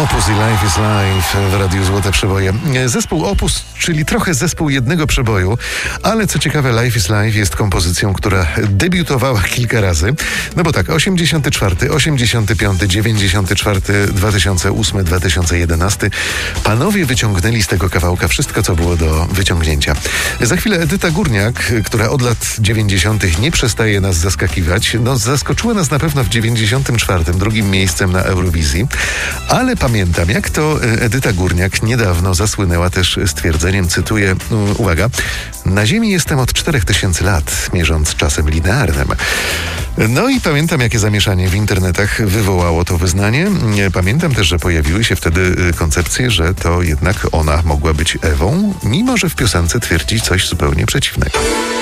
Opus i Life is Life w Radiu Złote Przeboje. Zespół Opus, czyli trochę zespół jednego przeboju, ale co ciekawe, Life is Life jest kompozycją, która debiutowała kilka razy. No bo tak, 84, 85, 94, 2008, 2011. Panowie wyciągnęli z tego kawałka wszystko, co było do wyciągnięcia. Za chwilę Edyta Górniak, która od lat 90. nie przestaje nas zaskakiwać. No, zaskoczyła nas na pewno w 94. drugim miejscem na Eurowizji, ale pamiętam, jak to Edyta Górniak niedawno zasłynęła też stwierdzeniem, cytuję, uwaga, na ziemi jestem od 4000 lat, mierząc czasem linearnym. No i pamiętam, jakie zamieszanie w internetach wywołało to wyznanie. Pamiętam też, że pojawiły się wtedy koncepcje, że to jednak ona mogła być Ewą, mimo że w piosence twierdzi coś zupełnie przeciwnego.